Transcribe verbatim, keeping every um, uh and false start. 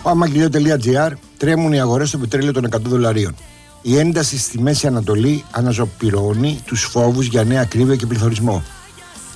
αμαγγελίο τελεία τζι άρ. Τρέμουν οι αγορές στο πετρέλαιο των εκατό δολαρίων. Η ένταση στη Μέση Ανατολή αναζωπυρώνει τους φόβους για νέα ακρίβεια και πληθωρισμό.